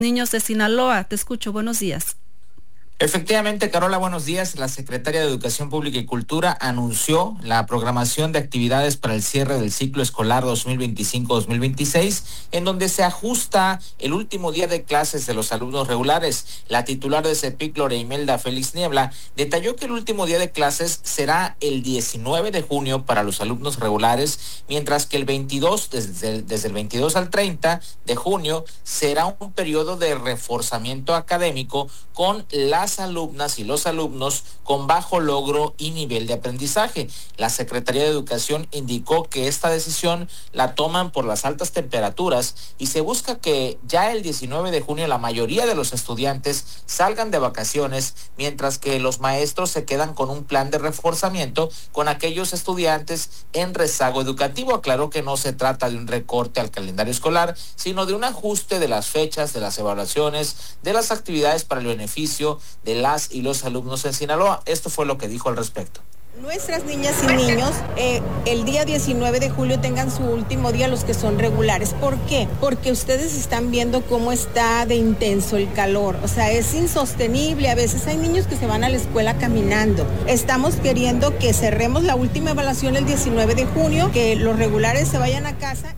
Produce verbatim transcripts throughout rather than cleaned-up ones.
Niños de Sinaloa. Te escucho, buenos días. Efectivamente, Carola, buenos días. La Secretaría de Educación Pública y Cultura anunció la programación de actividades para el cierre del ciclo escolar dos mil veinticinco dos mil veintiséis, en donde se ajusta el último día de clases de los alumnos regulares. La titular de CEPIC, Lora Imelda Félix Niebla, detalló que el último día de clases será el diecinueve de junio para los alumnos regulares, mientras que el veintidós, desde el, desde el veintidós al treinta de junio, será un periodo de reforzamiento académico con las alumnas y los alumnos con bajo logro y nivel de aprendizaje. La Secretaría de Educación indicó que esta decisión la toman por las altas temperaturas y se busca que ya el diecinueve de junio la mayoría de los estudiantes salgan de vacaciones, mientras que los maestros se quedan con un plan de reforzamiento con aquellos estudiantes en rezago educativo. Aclaró que no se trata de un recorte al calendario escolar, sino de un ajuste de las fechas, de las evaluaciones, de las actividades para el beneficio de las y los alumnos en Sinaloa. Esto fue lo que dijo al respecto. Nuestras niñas y niños eh, el día diecinueve de julio tengan su último día, los que son regulares. ¿Por qué? Porque ustedes están viendo cómo está de intenso el calor. O sea, es insostenible. A veces hay niños que se van a la escuela caminando. Estamos queriendo que cerremos la última evaluación el diecinueve de junio, que los regulares se vayan a casa.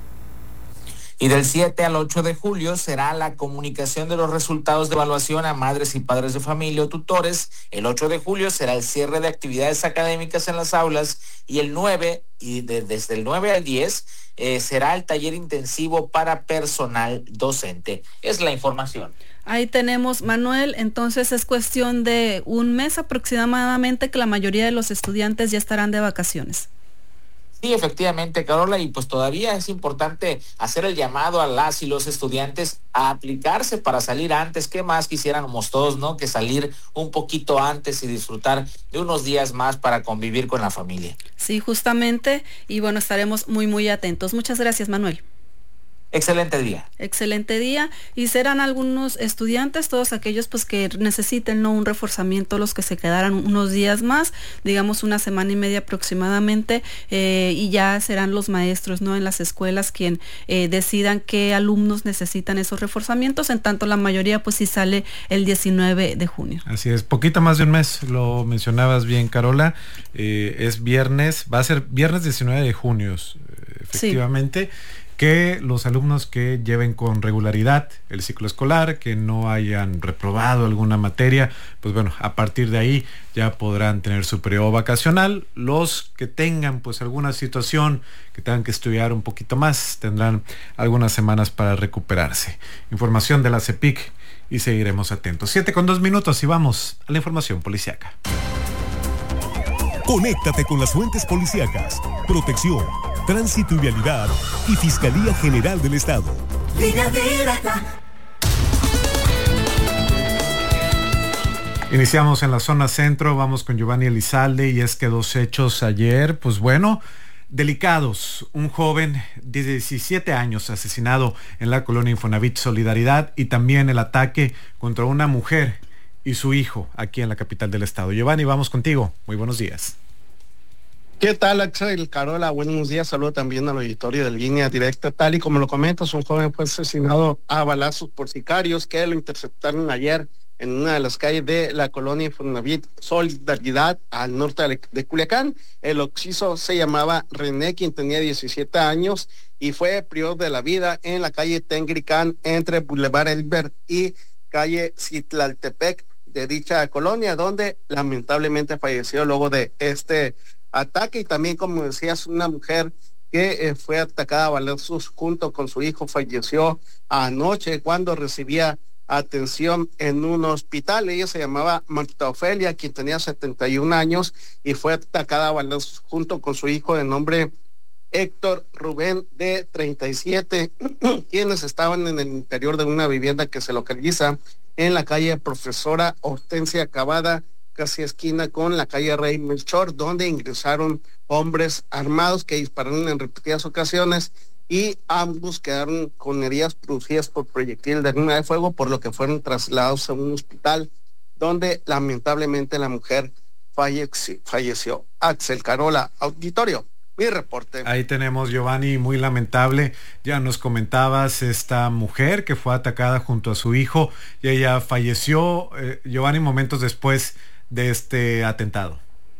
Y del siete al ocho de julio será la comunicación de los resultados de evaluación a madres y padres de familia o tutores. El ocho de julio será el cierre de actividades académicas en las aulas y el nueve, y de, desde el nueve al diez, eh, será el taller intensivo para personal docente. Es la información. Ahí tenemos, Manuel, entonces es cuestión de un mes aproximadamente que la mayoría de los estudiantes ya estarán de vacaciones. Sí, efectivamente, Carola, y pues todavía es importante hacer el llamado a las y los estudiantes a aplicarse para salir antes. ¿Qué más quisiéramos todos, no? Que salir un poquito antes y disfrutar de unos días más para convivir con la familia. Sí, justamente, y bueno, estaremos muy, muy atentos. Muchas gracias, Manuel. Excelente día. Excelente día. Y serán algunos estudiantes, todos aquellos pues que necesiten, ¿no?, un reforzamiento, los que se quedaran unos días más, digamos una semana y media aproximadamente, eh, y ya serán los maestros, ¿no?, en las escuelas quien eh, decidan qué alumnos necesitan esos reforzamientos, en tanto la mayoría pues sí sale el diecinueve de junio. Así es, poquito más de un mes, lo mencionabas bien, Carola, eh, es viernes, va a ser viernes diecinueve de junio, efectivamente. Sí. Que los alumnos que lleven con regularidad el ciclo escolar, que no hayan reprobado alguna materia, pues bueno, a partir de ahí ya podrán tener su periodo vacacional. Los que tengan pues alguna situación, que tengan que estudiar un poquito más, tendrán algunas semanas para recuperarse. Información de la CEPIC y seguiremos atentos. Siete con dos minutos y vamos a la información policíaca. Conéctate con las fuentes policíacas, protección, tránsito y vialidad y Fiscalía General del Estado. Iniciamos en la zona centro, vamos con Giovanni Elizalde, y es que dos hechos ayer, pues bueno, delicados. Un joven de diecisiete años asesinado en la colonia Infonavit Solidaridad, y también el ataque contra una mujer y su hijo aquí en la capital del estado. Giovanni, vamos contigo. Muy buenos días. ¿Qué tal, Axel? Carola, buenos días. Saludo también al auditorio de Línea Directa. Tal y como lo comentas, un joven fue asesinado a balazos por sicarios que lo interceptaron ayer en una de las calles de la colonia Infonavit Solidaridad, al norte de Culiacán. El occiso se llamaba René, quien tenía diecisiete años y fue privado de la vida en la calle Tengricán, entre Boulevard Elber y calle Citlaltepec de dicha colonia, donde lamentablemente falleció luego de este ataque. Y también, como decías, una mujer que eh, fue atacada a balazos junto con su hijo falleció anoche cuando recibía atención en un hospital. Ella se llamaba Marta Ofelia, quien tenía setenta y un años y fue atacada a balazos junto con su hijo de nombre Héctor Rubén, de treinta y siete, quienes estaban en el interior de una vivienda que se localiza en la calle Profesora Hortensia Cavada, casi esquina con la calle Rey Melchor, donde ingresaron hombres armados que dispararon en repetidas ocasiones y ambos quedaron con heridas producidas por proyectil de arma de fuego, por lo que fueron trasladados a un hospital donde lamentablemente la mujer falleció. falleció. Axel, Carola, auditorio. Mi reporte. Ahí tenemos, Giovanni, muy lamentable. Ya nos comentabas esta mujer que fue atacada junto a su hijo y ella falleció, eh, Giovanni, momentos después de este atentado.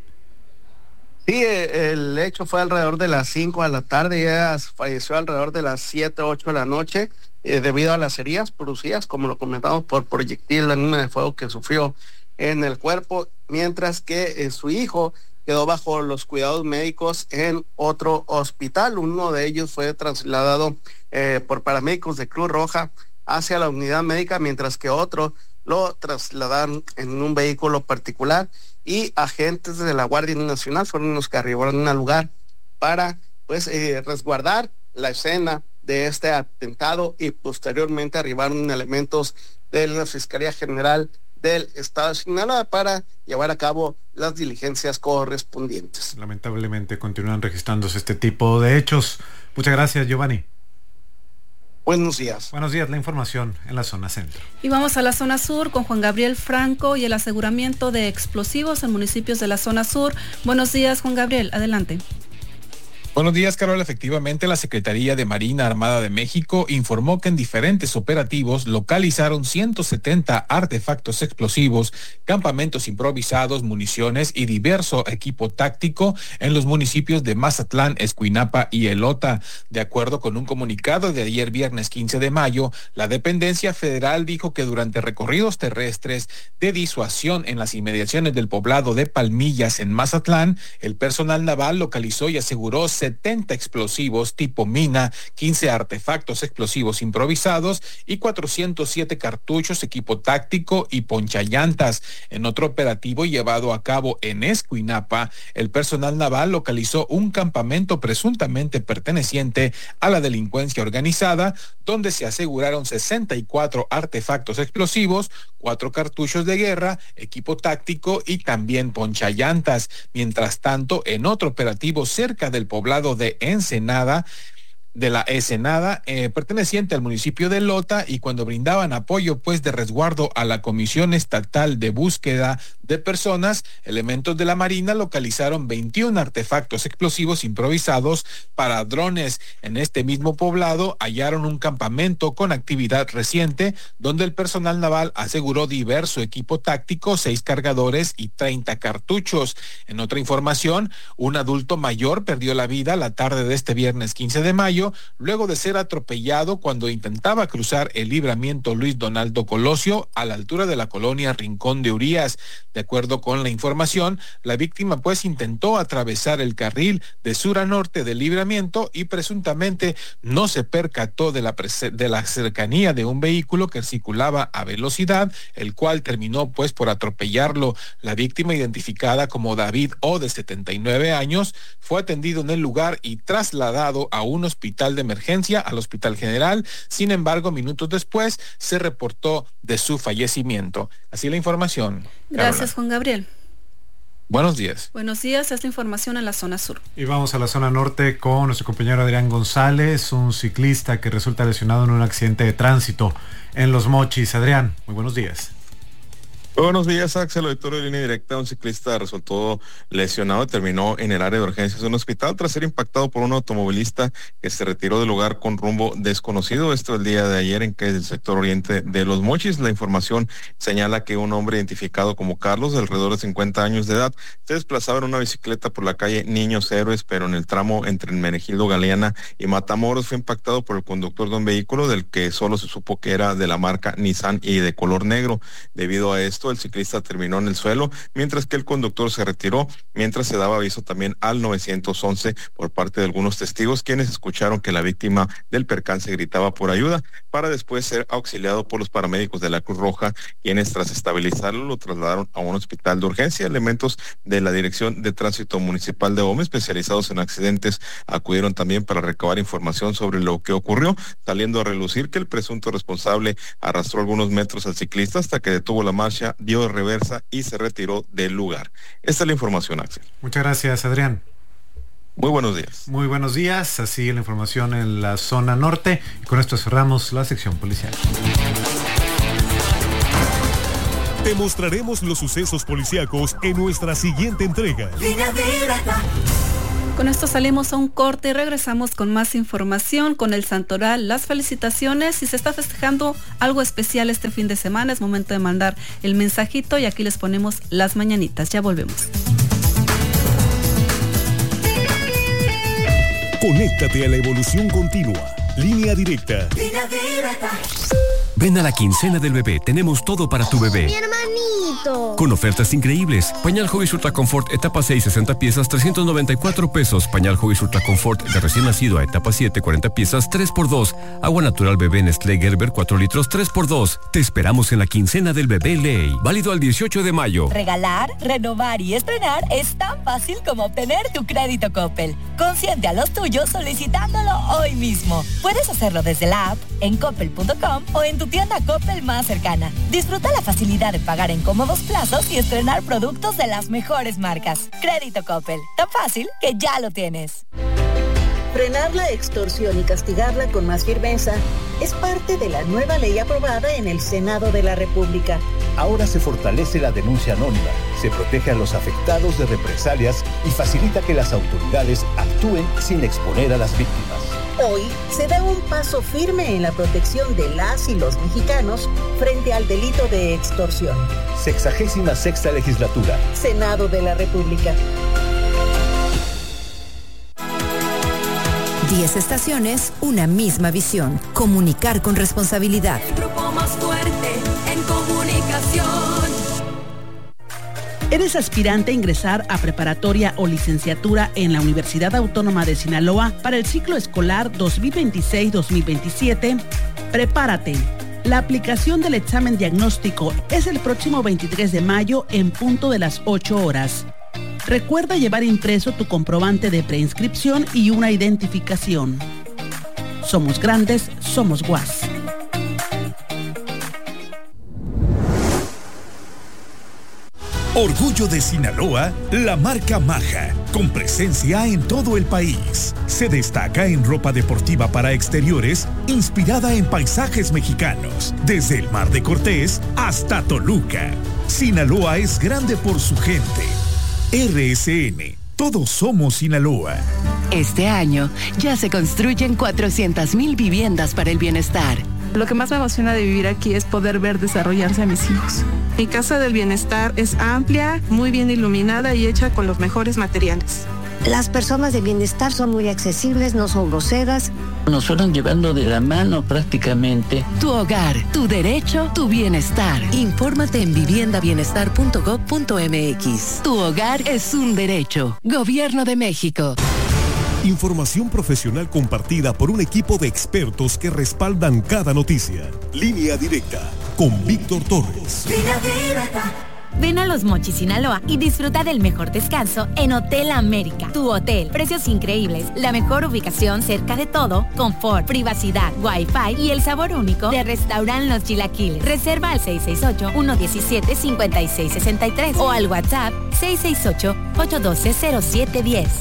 Sí, el hecho fue alrededor de las cinco de la tarde y ella falleció alrededor de las siete, ocho de la noche eh, debido a las heridas producidas, como lo comentamos, por proyectil de fuego que sufrió en el cuerpo, mientras que eh, su hijo quedó bajo los cuidados médicos en otro hospital. Uno de ellos fue trasladado eh, por paramédicos de Cruz Roja hacia la unidad médica, mientras que otro lo trasladaron en un vehículo particular y agentes de la Guardia Nacional fueron los que arribaron al lugar para pues eh, resguardar la escena de este atentado y posteriormente arribaron elementos de la Fiscalía General del Estado de Sinaloa para llevar a cabo las diligencias correspondientes. Lamentablemente continúan registrándose este tipo de hechos. Muchas gracias, Giovanni. Buenos días. Buenos días, la información en la zona centro. Y vamos a la zona sur con Juan Gabriel Franco y el aseguramiento de explosivos en municipios de la zona sur. Buenos días, Juan Gabriel, adelante. Buenos días, Carol. Efectivamente, la Secretaría de Marina Armada de México informó que en diferentes operativos localizaron ciento setenta artefactos explosivos, campamentos improvisados, municiones y diverso equipo táctico en los municipios de Mazatlán, Escuinapa y Elota. De acuerdo con un comunicado de ayer viernes quince de mayo, la dependencia federal dijo que durante recorridos terrestres de disuasión en las inmediaciones del poblado de Palmillas en Mazatlán, el personal naval localizó y aseguró setenta explosivos tipo mina, quince artefactos explosivos improvisados y cuatrocientos siete cartuchos, equipo táctico y ponchallantas. En otro operativo llevado a cabo en Escuinapa, el personal naval localizó un campamento presuntamente perteneciente a la delincuencia organizada, donde se aseguraron sesenta y cuatro artefactos explosivos, cuatro cartuchos de guerra, equipo táctico y también ponchallantas. Mientras tanto, en otro operativo cerca del poblado de Ensenada, de la Ensenada, eh, perteneciente al municipio de Lota, y cuando brindaban apoyo pues de resguardo a la Comisión Estatal de Búsqueda de Personas, elementos de la Marina localizaron veintiún artefactos explosivos improvisados para drones. En este mismo poblado hallaron un campamento con actividad reciente, donde el personal naval aseguró diverso equipo táctico, seis cargadores y treinta cartuchos. En otra información, un adulto mayor perdió la vida la tarde de este viernes quince de mayo, luego de ser atropellado cuando intentaba cruzar el libramiento Luis Donaldo Colosio a la altura de la colonia Rincón de Urías. De acuerdo con la información, la víctima pues intentó atravesar el carril de sur a norte del libramiento y presuntamente no se percató de la, de la cercanía de un vehículo que circulaba a velocidad, el cual terminó pues por atropellarlo. La víctima, identificada como David O, de setenta y nueve años, fue atendido en el lugar y trasladado a un hospital de emergencia, al Hospital General. Sin embargo, minutos después se reportó de su fallecimiento. Así la información. Gracias, Carola. Juan Gabriel. Buenos días. Buenos días, esta información en la zona sur. Y vamos a la zona norte con nuestro compañero Adrián González, un ciclista que resulta lesionado en un accidente de tránsito en Los Mochis. Adrián, muy buenos días. Buenos días, Axel, auditorio de Línea Directa. Un ciclista resultó lesionado y terminó en el área de urgencias de un hospital tras ser impactado por un automovilista que se retiró del lugar con rumbo desconocido. Esto el día de ayer en que el sector oriente de Los Mochis. La información señala que un hombre identificado como Carlos, de alrededor de cincuenta años de edad, se desplazaba en una bicicleta por la calle Niños Héroes, pero en el tramo entre Menegildo Galeana y Matamoros fue impactado por el conductor de un vehículo del que solo se supo que era de la marca Nissan y de color negro. Debido a esto, el ciclista terminó en el suelo, mientras que el conductor se retiró, mientras se daba aviso también al nueve once por parte de algunos testigos, quienes escucharon que la víctima del percance gritaba por ayuda, para después ser auxiliado por los paramédicos de la Cruz Roja, quienes tras estabilizarlo lo trasladaron a un hospital de urgencia. Elementos de la Dirección de Tránsito Municipal de Ome, especializados en accidentes, acudieron también para recabar información sobre lo que ocurrió, saliendo a relucir que el presunto responsable arrastró algunos metros al ciclista hasta que detuvo la marcha, dio de reversa y se retiró del lugar. Esta es la información, Axel. Muchas gracias, Adrián. Muy buenos días. Muy buenos días, así la información en la zona norte. Y con esto cerramos la sección policial. Te mostraremos los sucesos policíacos en nuestra siguiente entrega. Línea Directa. Con esto salimos a un corte y regresamos con más información, con el Santoral, las felicitaciones. Si se está festejando algo especial este fin de semana, es momento de mandar el mensajito y aquí les ponemos las mañanitas. Ya volvemos. Conéctate a la evolución continua. Línea directa. Línea directa. Ven a la quincena del bebé, tenemos todo para tu bebé. ¡Mi hermanito! Con ofertas increíbles. Pañal Huggies Ultra Comfort etapa seis, sesenta piezas, trescientos noventa y cuatro pesos. Pañal Huggies Ultra Comfort de recién nacido a etapa siete, cuarenta piezas, tres por dos. Agua natural bebé Nestlé Gerber cuatro litros, tres por dos. Te esperamos en la quincena del bebé Ley. Válido al dieciocho de mayo. Regalar, renovar y estrenar es tan fácil como obtener tu crédito Coppel. Consiente a los tuyos solicitándolo hoy mismo. Puedes hacerlo desde la app, en coppel punto com o en tu tienda Coppel más cercana. Disfruta la facilidad de pagar en cómodos plazos y estrenar productos de las mejores marcas. Crédito Coppel, tan fácil que ya lo tienes. Frenar la extorsión y castigarla con más firmeza es parte de la nueva ley aprobada en el Senado de la República. Ahora se fortalece la denuncia anónima, se protege a los afectados de represalias y facilita que las autoridades actúen sin exponer a las víctimas. Hoy se da un paso firme en la protección de las y los mexicanos frente al delito de extorsión. Sexagésima sexta legislatura. Senado de la República. Diez estaciones, una misma visión. Comunicar con responsabilidad. El grupo más fuerte en comunicación. ¿Eres aspirante a ingresar a preparatoria o licenciatura en la Universidad Autónoma de Sinaloa para el ciclo escolar dos mil veintiséis dos mil veintisiete? Prepárate. La aplicación del examen diagnóstico es el próximo veintitrés de mayo en punto de las ocho horas. Recuerda llevar impreso tu comprobante de preinscripción y una identificación. Somos grandes, somos U A S. Orgullo de Sinaloa, la marca Maja, con presencia en todo el país. Se destaca en ropa deportiva para exteriores, inspirada en paisajes mexicanos, desde el Mar de Cortés hasta Toluca. Sinaloa es grande por su gente. R S N, todos somos Sinaloa. Este año ya se construyen cuatrocientas mil viviendas para el bienestar. Lo que más me emociona de vivir aquí es poder ver desarrollarse a mis hijos. Mi casa del bienestar es amplia, muy bien iluminada y hecha con los mejores materiales. Las personas de bienestar son muy accesibles, no son groseras. Nos fueron llevando de la mano prácticamente. Tu hogar, tu derecho, tu bienestar. Infórmate en vivienda bienestar punto gob punto m x. Tu hogar es un derecho. Gobierno de México. Información profesional compartida por un equipo de expertos que respaldan cada noticia. Línea directa con Víctor Torres. Línea directa. Ven a Los Mochis, Sinaloa y disfruta del mejor descanso en Hotel América. Tu hotel, precios increíbles, la mejor ubicación cerca de todo, confort, privacidad, wifi y el sabor único de Restaurant Los Chilaquiles. Reserva al seis seis ocho, uno uno siete, cinco seis seis tres o al WhatsApp seis seis ocho, ocho uno dos, cero siete uno cero.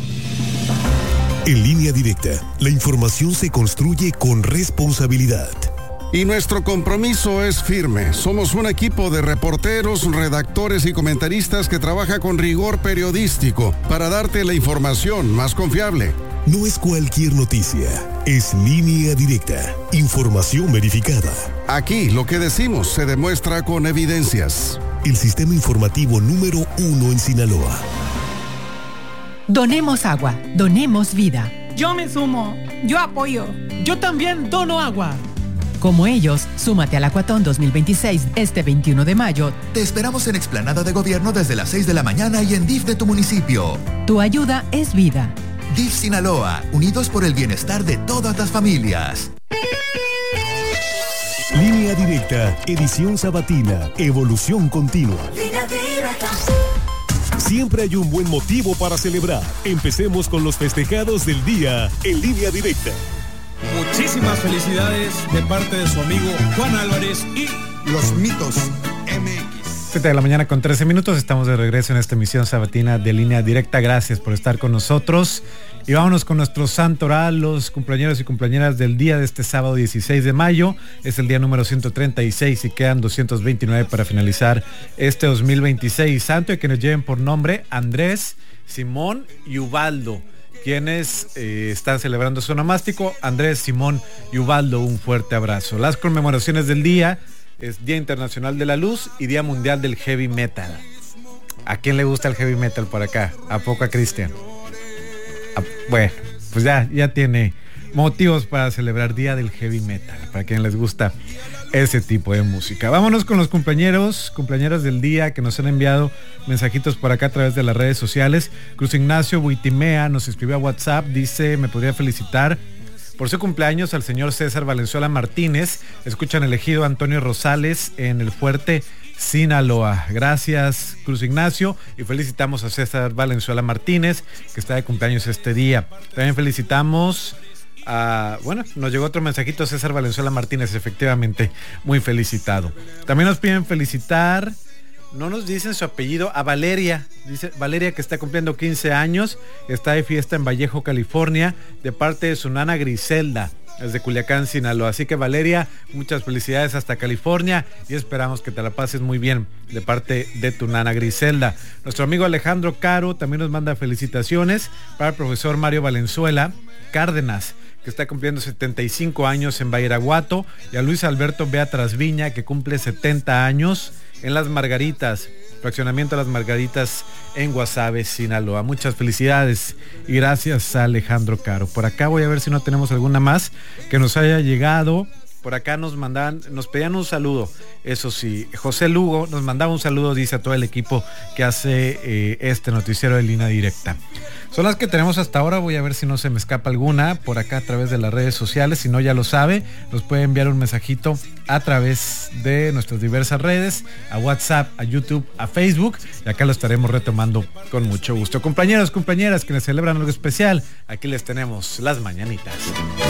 En Línea Directa, la información se construye con responsabilidad. Y nuestro compromiso es firme. Somos un equipo de reporteros, redactores y comentaristas que trabaja con rigor periodístico para darte la información más confiable. No es cualquier noticia, es Línea Directa, información verificada. Aquí lo que decimos se demuestra con evidencias. El sistema informativo número uno en Sinaloa. Donemos agua, donemos vida. Yo me sumo, yo apoyo. Yo también dono agua. Como ellos, súmate al Acuatón dos mil veintiséis este veintiuno de mayo. Te esperamos en Explanada de Gobierno desde las seis de la mañana y en D I F de tu municipio. Tu ayuda es vida. D I F Sinaloa, unidos por el bienestar de todas las familias. Línea Directa, edición sabatina, evolución continua. Línea directa. Siempre hay un buen motivo para celebrar. Empecemos con los festejados del día en Línea Directa. Muchísimas felicidades de parte de su amigo Juan Álvarez y Los Mitos M X. siete de la mañana con trece minutos, estamos de regreso en esta emisión sabatina de Línea Directa. Gracias por estar con nosotros. Y vámonos con nuestro santo oral, los cumpleañeros y cumpleañeras del día de este sábado dieciséis de mayo. Es el día número ciento treinta y seis y quedan doscientos veintinueve para finalizar este dos mil veintiséis. Santo y que nos lleven por nombre Andrés, Simón y Ubaldo, quienes eh, están celebrando su onomástico. Andrés, Simón y Ubaldo, un fuerte abrazo. Las conmemoraciones del día es Día Internacional de la Luz y Día Mundial del Heavy Metal. ¿A quién le gusta el heavy metal por acá? ¿A poco a Cristian? A, bueno, pues ya, ya tiene motivos para celebrar Día del Heavy Metal, para quien les gusta ese tipo de música. Vámonos con los cumpleañeros, cumpleañeras del día que nos han enviado mensajitos por acá a través de las redes sociales. Cruz Ignacio Buitimea nos escribió a WhatsApp, dice, me podría felicitar por su cumpleaños al señor César Valenzuela Martínez. Escuchan el ejido Antonio Rosales en el Fuerte, Sinaloa. Gracias, Cruz Ignacio, y felicitamos a César Valenzuela Martínez, que está de cumpleaños este día. También felicitamos a, bueno, nos llegó otro mensajito, César Valenzuela Martínez, efectivamente, muy felicitado. También nos piden felicitar, no nos dicen su apellido, a Valeria, dice Valeria que está cumpliendo quince años, está de fiesta en Vallejo, California, de parte de su nana Griselda, es de Culiacán, Sinaloa. Así que Valeria, muchas felicidades hasta California y esperamos que te la pases muy bien de parte de tu nana Griselda. Nuestro amigo Alejandro Caro también nos manda felicitaciones para el profesor Mario Valenzuela Cárdenas, que está cumpliendo setenta y cinco años en Badiraguato, y a Luis Alberto Beatras Viña, que cumple setenta años en Las Margaritas, fraccionamiento Las Margaritas en Guasave, Sinaloa. Muchas felicidades y gracias a Alejandro Caro. Por acá voy a ver si no tenemos alguna más que nos haya llegado. Por acá nos mandan, nos pedían un saludo, eso sí, José Lugo nos mandaba un saludo, dice, a todo el equipo que hace eh, este noticiero de Línea Directa. Son las que tenemos hasta ahora, voy a ver si no se me escapa alguna por acá a través de las redes sociales. Si no, ya lo sabe, nos puede enviar un mensajito a través de nuestras diversas redes, a WhatsApp, a YouTube, a Facebook, y acá lo estaremos retomando con mucho gusto. Compañeros, compañeras que les celebran algo especial, aquí les tenemos las mañanitas.